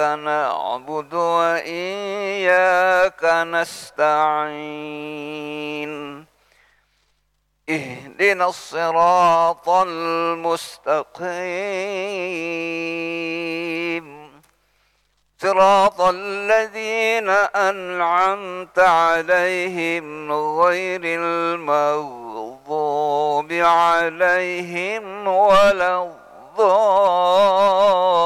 نعبد وإياك نستعين اهدنا الصراط المستقيم صراط الذين أنعمت عليهم غير المغضوب عليهم ولا الضالين.